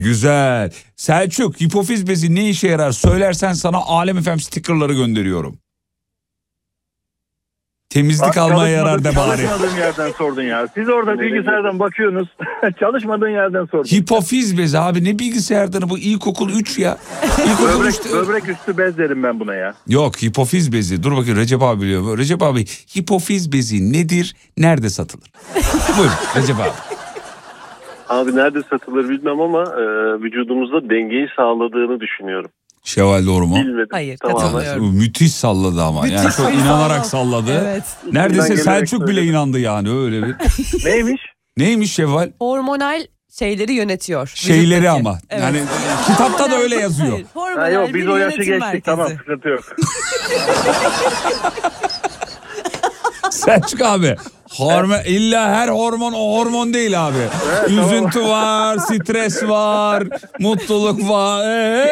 Güzel. Selçuk, hipofiz bezi ne işe yarar? Söylersen sana Alem FM stickerları gönderiyorum. Temizlik almaya yarar de bari. Çalışmadığım yerden sordun ya. Siz orada bilgisayardan bakıyorsunuz. Çalışmadığın yerden sordun. Hipofiz bezi abi, ne bilgisayardan bu, ilkokul 3 ya. İlkokul böbrek üstü bez derim ben buna ya. Yok, hipofiz bezi. Dur bakayım, Recep abi biliyor mu? Recep abi, hipofiz bezi nedir? Nerede satılır? Buyurun Recep abi. Abi nerede satılır bilmem ama vücudumuzda dengeyi sağladığını düşünüyorum. Şevval doğru mu? Bilmedim. Hayır, Tamamen. katılmıyorum. Müthiş salladı ama. Müthiş yani çok bir inanarak salladı. Evet. Neredeyse İçinden Selçuk gelerek bile inandı yani, öyle bir. Neymiş? Neymiş Şevval? Hormonal şeyleri yönetiyor. Şeyleri vücuttaki. ama. Evet. Yani kitapta da öyle yazıyor. Hayır, hormonal Yok, biz bir o yaşı yönetim geçtik, merkezi. tamam, sıkıntı yok. Selçuk abi. İlla her hormon o hormon değil abi. Evet, Üzüntü var, stres var, mutluluk var.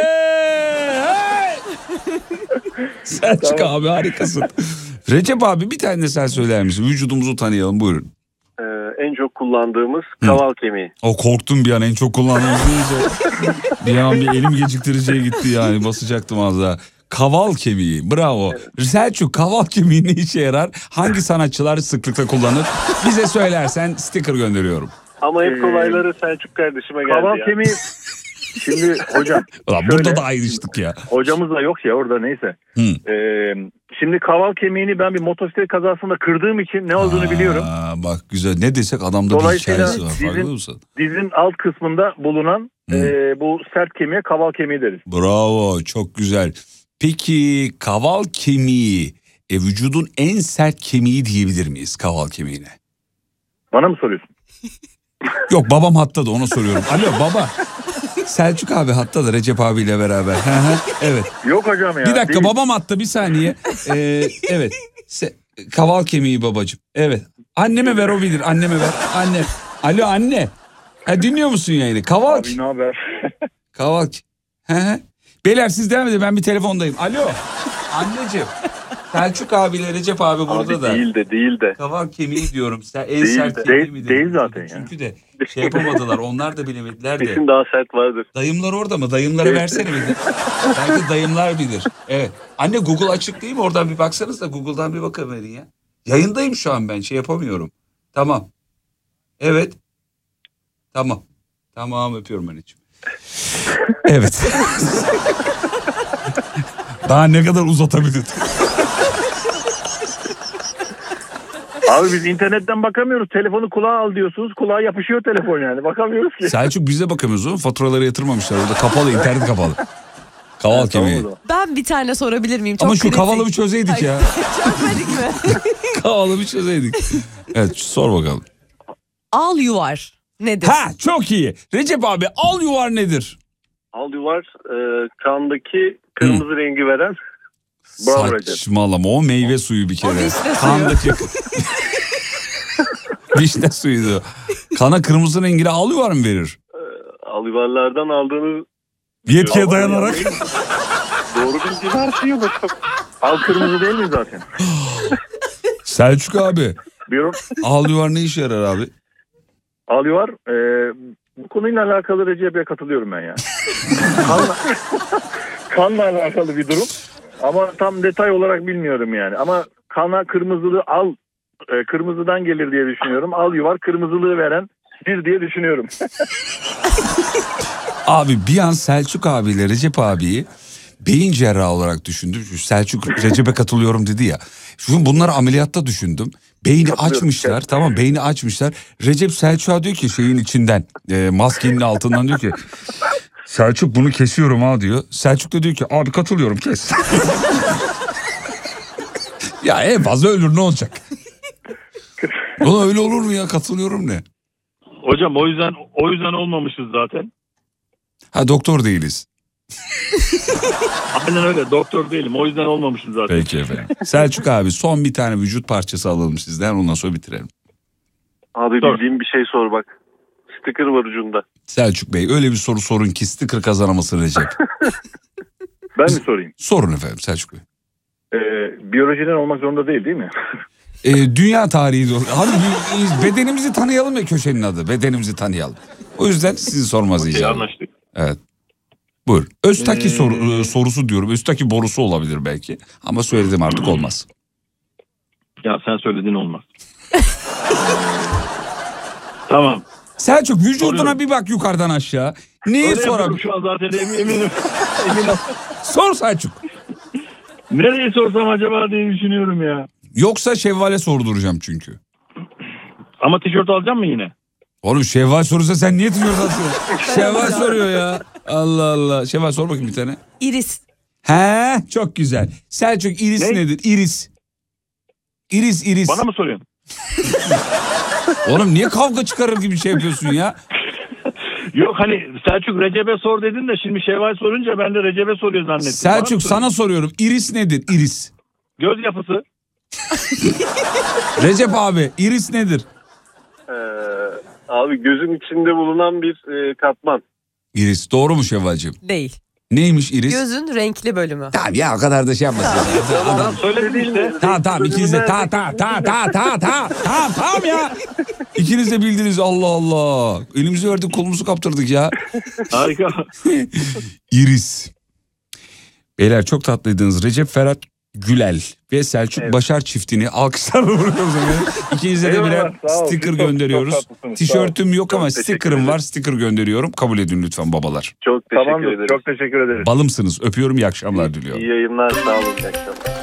Selçuk abi harikasın. Recep abi, bir tane de sen söyler misin? Vücudumuzu tanıyalım, buyurun. En çok kullandığımız kaval kemiği. O korktum bir an, en çok kullandığımız deyince. Bir an bir elim geciktiriciye gitti yani, basacaktım az daha. Kaval kemiği, bravo. Evet. Selçuk, kaval kemiği ne işe yarar? Hangi sanatçılar sıklıkla kullanır? Bize söylersen sticker gönderiyorum. Ama hep kolayları Selçuk kardeşime geldi Kaval ya. kemiği. Şimdi hocam. Ulan burada da ayrıştık ya. Hocamız da yok ya orada, neyse. Şimdi kaval kemiğini ben bir motosiklet kazasında kırdığım için ne olduğunu biliyorum. Bak güzel, ne desek adamda bir hikayesi var, farkında mısın? Dizin alt kısmında bulunan bu sert kemiğe kaval kemiği deriz. Bravo, çok güzel. Peki kaval kemiği vücudun en sert kemiği diyebilir miyiz kaval kemiğine? Bana mı soruyorsun? Yok, babam hatta da, ona soruyorum. Alo baba. Selçuk abi hatta da, Recep abiyle beraber. Evet. Yok hocam ya. Bir dakika, değil. babam hatta, bir saniye. Evet. Kaval kemiği babacığım. Evet. Anneme ver, o bilir. Anneme ver. Anne. Alo anne. Dinliyor musun yayını? Kaval. Abi ne haber? Kaval. Beyler siz devam edin, ben bir telefondayım. Alo. Anneciğim. Selçuk abiyle Recep abi burada abi da. Değil de. Kaval kemiği diyorum. En sert kemiği mi? Değil zaten yani. Çünkü de şey yapamadılar. Onlar da bilemediler de. Kesin daha sert vardır. Dayımlar orada mı? Dayımları versene bir de. Belki dayımlar bilir. Evet. Anne Google açık değil mi? Oradan bir baksanız da, Google'dan bir bakıverin ya. Yayındayım şu an ben. Şey yapamıyorum. Tamam. Evet. Tamam. Tamam, öpüyorum anneciğim. Evet. Daha ne kadar uzatabilirim? Abi biz internetten bakamıyoruz. Telefonu kulağa al diyorsunuz. Kulağa yapışıyor telefon yani. Bakamıyoruz ki. Selçuk, biz de bakamıyoruz oğlum. Faturaları yatırmamışlar. Orada kapalı, internet kapalı. Kaval kemiği. Ben bir tane sorabilir miyim? Çok ama şu kritik. kavalı bir çözeydik ya. Çözmedik mi? Kavalı bir çözeydik. Evet, sor bakalım. Al yuvar nedir? Ha, çok iyi. Recep abi, al yuvar nedir? Al yuvar kandaki kırmızı rengi veren. Bravo Recep. Saçmalama, o meyve suyu bir kere. O vişne suyu. Kandaki... Vişne suyuydu. Kana kırmızı rengine al yuvar mı verir? Al yuvarlardan aldığını... Yetkiye dayanarak. Doğru bilgi varsıyor bakalım. Al kırmızı değil mi zaten? Selçuk abi. Diyorum. Al yuvar ne işe yarar abi? Al yuvar. Bu konuyla alakalı Recep'e katılıyorum ben ya. Kanla alakalı bir durum. Ama tam detay olarak bilmiyorum yani. Ama kana kırmızılığı al. Kırmızıdan gelir diye düşünüyorum. Al yuvar kırmızılığı veren bir diye düşünüyorum. Abi bir an Selçuk abiyle Recep abiyi beyin cerrahı olarak düşündüm. Selçuk Recep'e katılıyorum dedi ya. Şimdi bunları ameliyatta düşündüm. Beyni açmışlar, tamam, beyni açmışlar. Recep Selçuk'a diyor ki şeyin içinden, maskenin altından diyor ki, Selçuk bunu kesiyorum ha diyor. Selçuk da diyor ki abi katılıyorum, kes. Ya en fazla ölür, ne olacak? Ulan öyle olur mu ya, katılıyorum ne? Hocam o yüzden olmamışız zaten. Ha, doktor değiliz. Aynen öyle, doktor değilim, o yüzden olmamışız zaten. Peki efendim. Selçuk abi, son bir tane vücut parçası alalım sizden, ondan sonra bitirelim. Abi bildiğim bir şey sor bak. Sticker var ucunda. Selçuk Bey, öyle bir soru sorun ki sticker kazanamasın Recep. Ben mi sorayım? Sorun efendim Selçuk Bey. Biyolojiden olmak zorunda değil mi? Dünya tarihi doğru. Abi bedenimizi tanıyalım ya, köşenin adı. Bedenimizi tanıyalım. O yüzden sizi sormaz icabı. Anlaştık. Evet. Buyur. Öztaki sorusu diyorum. Öztaki borusu olabilir belki. Ama söyledim artık olmaz. Ya sen söylediğin olmaz. Tamam. Selçuk vücuduna Soruyorum. bir bak yukarıdan aşağı. Neyi Öyle yapıyorum sorabilir? şu an zaten eminim. Eminim. Sor Selçuk. Nereyi sorsam acaba diye düşünüyorum ya. Yoksa Şevval'e sorduracağım çünkü. Ama tişört alacağım mı yine? Oğlum Şevval sorursa sen niye tişört atıyorsun? Şevval soruyor ya. Allah Allah. Şevval sor bakayım bir tane. İris. He, çok güzel. Selçuk iris Ne? nedir? İris. İris. Bana mı soruyorsun? Oğlum niye kavga çıkarır gibi şey yapıyorsun ya? Yok hani Selçuk Recep'e sor dedin de şimdi Şevval sorunca ben de Recep'e soruyor zannettim. Bana mı Selçuk soruyorsun? sana soruyorum. İris nedir? İris. Göz yapısı. Recep abi iris nedir? Abi gözün içinde bulunan bir katman. İris. Doğru mu Şevval'cığım? Değil. Neymiş iris? Gözün renkli bölümü. Tamam ya o kadar da şey yapmasın. Adam söyledim işte. Tamam ikiniz de tamam ya. İkiniz de bildiniz Allah Allah. Elimizi verdik kolumuzu kaptırdık ya. Harika. İris. Beyler çok tatlıydınız. Recep Ferhat Gülel ve Selçuk Başar çiftini alkışlarla vuruyoruz. İkinize de birer Eyvallah, sağ ol. sticker Çok gönderiyoruz. tatlısınız, Tişörtüm yok ama Çok teşekkür sticker'ım ederim. var. Sticker gönderiyorum. Kabul edin lütfen babalar. Çok teşekkür Tamamdır. ederim. Çok teşekkür ederiz. Balımsınız. Öpüyorum. İyi akşamlar diliyorum. İyi yayınlar. Sağ olun. İyi akşamlar.